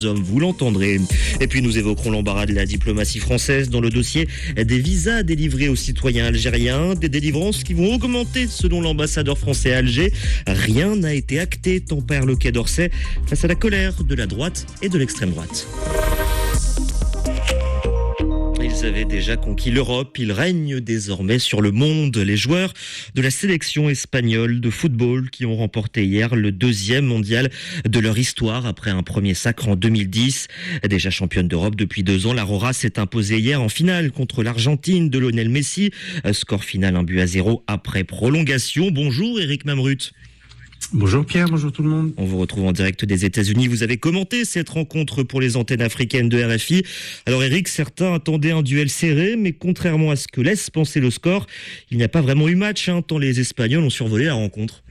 Vous l'entendrez. Et puis nous évoquerons l'embarras de la diplomatie française dans le dossier des visas délivrés aux citoyens algériens, des délivrances qui vont augmenter selon l'ambassadeur français à Alger. Rien n'a été acté, tempère le Quai d'Orsay face à la colère de la droite et de l'extrême droite. Ils avaient déjà conquis l'Europe, ils règnent désormais sur le monde. Les joueurs de la sélection espagnole de football qui ont remporté hier le 2e mondial de leur histoire après un premier sacre en 2010. Déjà championne d'Europe depuis 2 ans, la Rora s'est imposée hier en finale contre l'Argentine de Lionel Messi. Score final 1-0 après prolongation. Bonjour Eric Mamrut. Bonjour Pierre, bonjour tout le monde. On vous retrouve en direct des États-Unis. Vous avez commenté cette rencontre pour les antennes africaines de RFI. Alors Eric, certains attendaient un duel serré, mais contrairement à ce que laisse penser le score, il n'y a pas vraiment eu match, tant les Espagnols ont survolé la rencontre.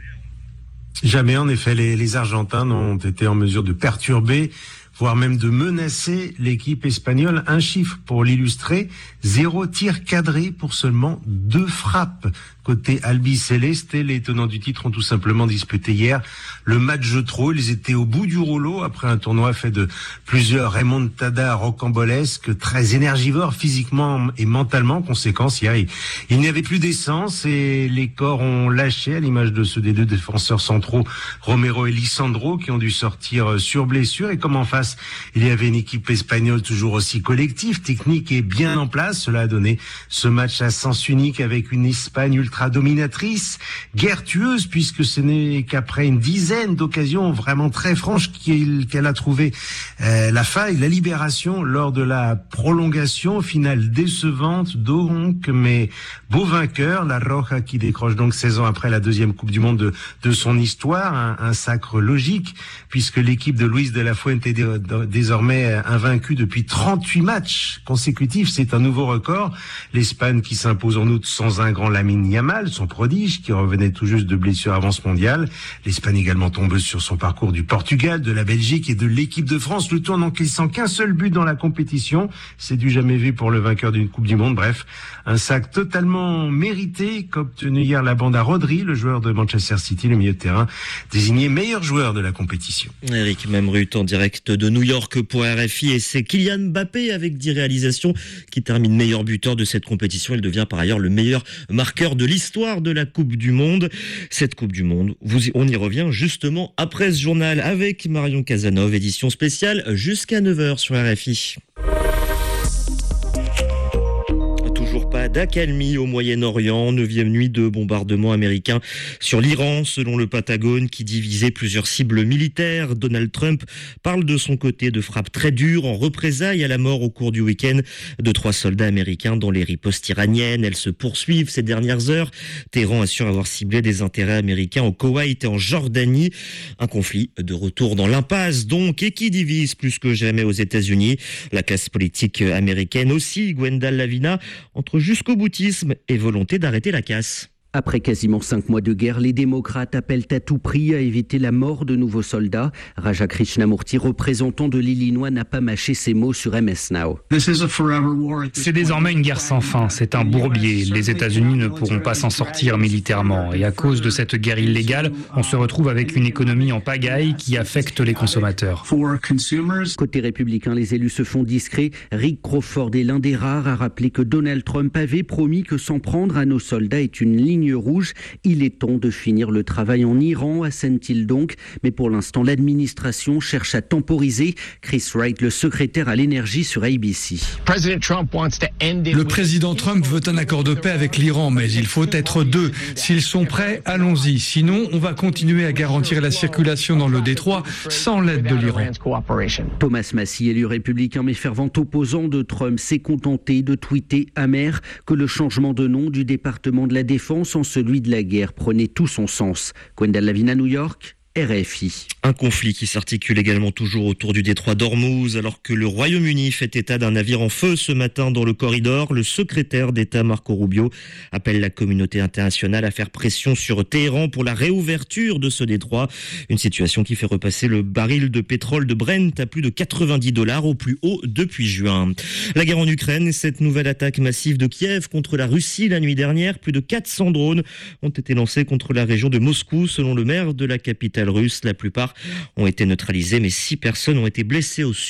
Jamais, en effet, les Argentins n'ont été en mesure de perturber, voire même de menacer l'équipe espagnole. Un chiffre pour l'illustrer, 0 tir cadré pour seulement 2 frappes. Côté albiceleste, les tenants du titre ont tout simplement disputé hier le match de trop. Ils étaient au bout du rouleau après un tournoi fait de plusieurs remontadas rocambolesques, très énergivores physiquement et mentalement. Conséquence, hier, il n'y avait plus d'essence et les corps ont lâché à l'image de ceux des 2 défenseurs centraux, Romero et Lisandro, qui ont dû sortir sur blessure. Et comme en face, il y avait une équipe espagnole toujours aussi collective, technique et bien en place, cela a donné ce match à sens unique avec une Espagne ultra dominatrice, guerre tueuse, puisque ce n'est qu'après une dizaine d'occasions vraiment très franches qu'elle a trouvé la faille, la libération lors de la prolongation, finale décevante donc, mais beau vainqueur, la Roja qui décroche donc 16 ans après la 2e Coupe du Monde de son histoire, un sacre logique, puisque l'équipe de Luis de la Fuente est désormais invaincue depuis 38 matchs consécutifs, c'est un nouveau record. L'Espagne qui s'impose en août sans un grand Lamine Yamal, son prodige, qui revenait tout juste de blessure avant ce mondial. L'Espagne également tombeuse sur son parcours du Portugal, de la Belgique et de l'équipe de France, le tout en n'encaissant qu'un seul but dans la compétition. C'est du jamais vu pour le vainqueur d'une Coupe du Monde. Bref, un sac totalement mérité qu'obtenu hier la bande à Rodri, le joueur de Manchester City, le milieu de terrain, désigné meilleur joueur de la compétition. Eric Mamrut en direct de New York pour RFI, et c'est Kylian Mbappé avec 10 réalisations qui termine meilleur buteur de cette compétition. Il devient par ailleurs le meilleur marqueur de l'histoire de la Coupe du Monde. Cette Coupe du Monde, on y revient justement après ce journal avec Marion Casanov, édition spéciale jusqu'à 9h sur RFI. Pas d'accalmie au Moyen-Orient, 9e nuit de bombardement américain sur l'Iran, selon le Pentagone, qui divisait plusieurs cibles militaires. Donald Trump parle de son côté de frappes très dures en représailles à la mort au cours du week-end de 3 soldats américains dans les ripostes iraniennes. Elles se poursuivent ces dernières heures. Téhéran assure avoir ciblé des intérêts américains au Koweït et en Jordanie. Un conflit de retour dans l'impasse donc, et qui divise plus que jamais aux États-Unis. La classe politique américaine aussi, Gwendal Lavina, entre jusqu'au boutisme et volonté d'arrêter la casse. Après quasiment 5 mois de guerre, les démocrates appellent à tout prix à éviter la mort de nouveaux soldats. Raja Krishnamurti, représentant de l'Illinois, n'a pas mâché ses mots sur MS Now. C'est désormais une guerre sans fin, c'est un bourbier. Les États-Unis ne pourront pas s'en sortir militairement. Et à cause de cette guerre illégale, on se retrouve avec une économie en pagaille qui affecte les consommateurs. Côté républicain, les élus se font discrets. Rick Crawford est l'un des rares à rappeler que Donald Trump avait promis que s'en prendre à nos soldats est une ligne rouge. Il est temps de finir le travail en Iran, assène-t-il donc. Mais pour l'instant, l'administration cherche à temporiser. Chris Wright, le secrétaire à l'énergie sur ABC. Le président Trump veut un accord de paix avec l'Iran, mais il faut être 2. S'ils sont prêts, allons-y. Sinon, on va continuer à garantir la circulation dans le détroit sans l'aide de l'Iran. Thomas Massie, élu républicain mais fervent opposant de Trump, s'est contenté de tweeter amer que le changement de nom du département de la Défense en celui de la guerre prenait tout son sens. Gwendal Lavina, New York, RFI. Un conflit qui s'articule également toujours autour du détroit d'Ormuz, alors que le Royaume-Uni fait état d'un navire en feu ce matin dans le corridor. Le secrétaire d'État Marco Rubio appelle la communauté internationale à faire pression sur Téhéran pour la réouverture de ce détroit. Une situation qui fait repasser le baril de pétrole de Brent à plus de $90 au plus haut depuis juin. La guerre en Ukraine et cette nouvelle attaque massive de Kiev contre la Russie la nuit dernière. Plus de 400 drones ont été lancés contre la région de Moscou, selon le maire de la capitale russes. La plupart ont été neutralisés, mais 6 personnes ont été blessées au